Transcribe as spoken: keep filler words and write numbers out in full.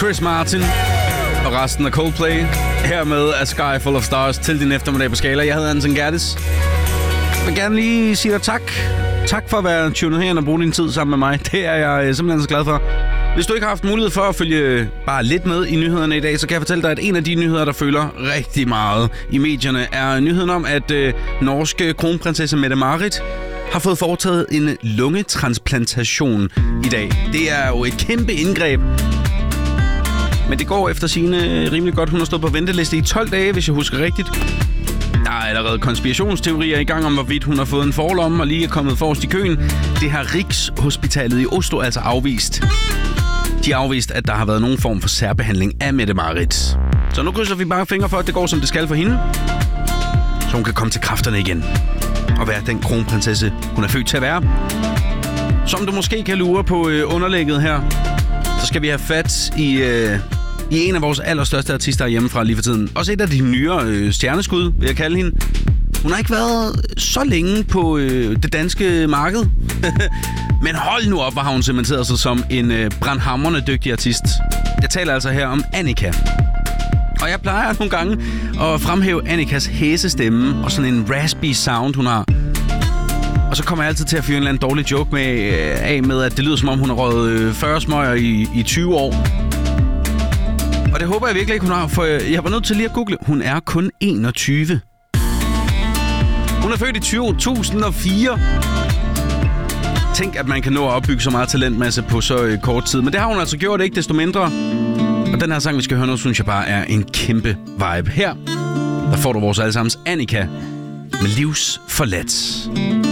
Chris Martin og resten af Coldplay. Hermed A Sky Full of Stars til din eftermiddag på Skala. Jeg hedder Anton Gertis. Jeg vil gerne lige sige dig tak. Tak for at være tunet herind og bruge din tid sammen med mig. Det er jeg simpelthen så glad for. Hvis du ikke har haft mulighed for at følge bare lidt med i nyhederne i dag, så kan jeg fortælle dig, at en af de nyheder, der følger rigtig meget i medierne, er nyheden om, at øh, norske kronprinsesse Mette-Marit har fået foretaget en lungetransplantation i dag. Det er jo et kæmpe indgreb. Men det går efter sigende rimelig godt. Hun har stået på venteliste i tolv dage, hvis jeg husker rigtigt. Der er allerede konspirationsteorier i gang om, hvorvidt hun har fået en forlomme og lige er kommet forrest i køen. Det har Rigshospitalet i Oslo altså afvist. De har afvist, at der har været nogen form for særbehandling af Mette-Marit. Så nu krydser vi bare fingre for, at det går, som det skal for hende. Så hun kan komme til kræfterne igen. Og være den kronprinsesse, hun er født til at være. Som du måske kan lure på øh, underlægget her, så skal vi have fat i, øh, i en af vores allerstørste artister hjemmefra lige for tiden. Også et af de nyere øh, stjerneskud, vil jeg kalde hende. Hun har ikke været så længe på øh, det danske marked. Men hold nu op, hvor har hun cementeret sig som en øh, brandhamrende dygtig artist. Jeg taler altså her om Annika. Og jeg plejer nogle gange at fremhæve Annikas hæsestemme og sådan en raspy sound, hun har. Og så kommer jeg altid til at fyre en eller anden dårlig joke med, øh, af med, at det lyder som om, hun har røget øh, fyrre smøger i, i tyve år. Og det håber jeg virkelig ikke, hun har, for jeg var nødt til lige at google. Hun er kun enogtyve. Hun er født i to tusind og fire. Tænk, at man kan nå at opbygge så meget talentmasse på så øh, kort tid. Men det har hun altså gjort, ikke desto mindre. Og den her sang, vi skal høre nu, synes jeg bare er en kæmpe vibe. Her, der får du vores allesammens Annika med Livsforladt.